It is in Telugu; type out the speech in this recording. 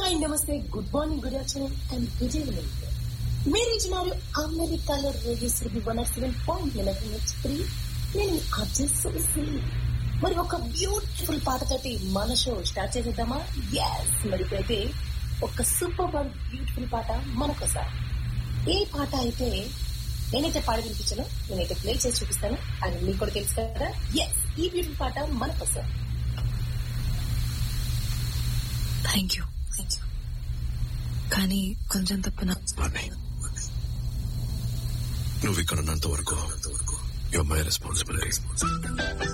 హాయ్ నమస్తే, good morning, good afternoon and good evening. మీరు ఇచ్చినారు అమెరికాలో రేడియో 107.3. నేను అడ్జస్ట్. మరి ఒక బ్యూటిఫుల్ పాటతోటి మన షో స్టార్ట్ చేసేద్దామా? ఎస్, మరి ఇప్పుడైతే ఒక సూపర్ బ్యూటిఫుల్ పాట మనకోసారి. ఏ పాట అయితే నేనైతే పాడి వినిపించాను, నేనైతే ప్లే చేసి చూపిస్తాను. అది మీకు కూడా తెలుసు కదా. ఎస్, ఈ బ్యూటిఫుల్ పాట మనకోసారి. Thank you. కానీ కొంచెం తప్పున నువ్వు ఇక్కడ ఉన్నంత వరకు యువర్ మై రెస్పాన్సిబిలిటీ.